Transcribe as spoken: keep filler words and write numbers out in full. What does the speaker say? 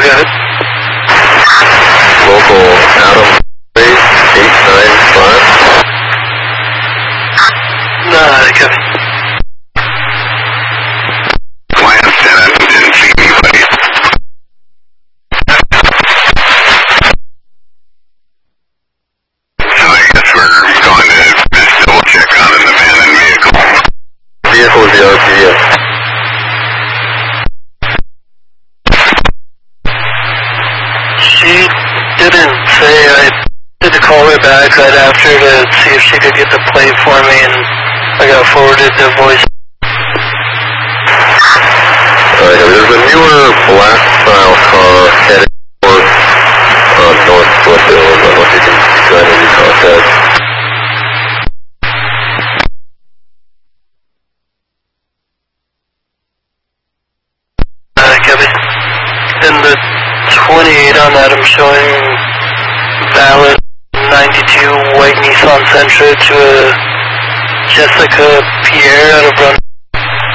got it. Local Adam eight nine five. Nah, I got it. Lance ten, didn't see anybody. So I guess we're going to just double check on an abandoned vehicle. Vehicle is the R P, yes. She didn't say. I did call her back right after to see if she could get the plate for me, and I got forwarded the voice. Alright, there's a newer black style car heading towards uh, North Foothill. I don't know if you can try to contact. Uh, copy. And the twenty-eight on that, I'm showing valid ninety-two white Nissan Sentra to a Jessica Pierre out of Run.